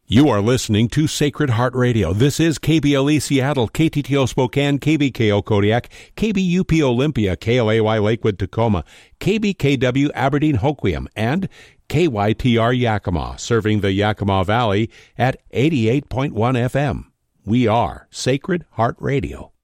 You are listening to Sacred Heart Radio. This is KBLE Seattle, KTTO Spokane, KBKO Kodiak, KBUP Olympia, KLAY Lakewood Tacoma, KBKW Aberdeen Hoquiam, and KYTR Yakima, serving the Yakima Valley at 88.1 FM. We are Sacred Heart Radio.